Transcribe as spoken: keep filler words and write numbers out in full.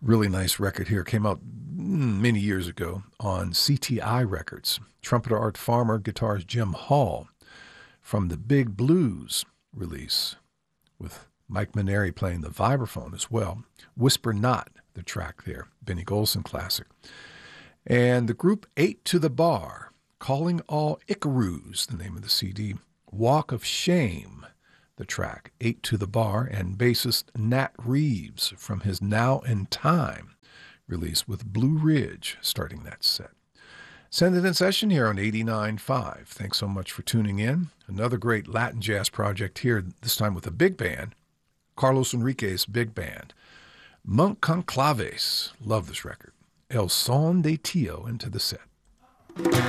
Really nice record here. Came out many years ago on C T I Records. Trumpeter Art Farmer, guitarist Jim Hall from the Big Blues release with Mike Maneri playing the vibraphone as well. Whisper Not, the track there, Benny Golson classic. And the group Eight to the Bar, Calling All Icaroos, the name of the C D. Walk of Shame, the track, Eight to the Bar, and bassist Nat Reeves from his Now in Time release with Blue Ridge starting that set. Send it in session here on eighty-nine point five. Thanks so much for tuning in. Another great Latin jazz project here, this time with a big band, Carlos Enrique's big band. Monk Conclaves, love this record. El Son de Tio into the set.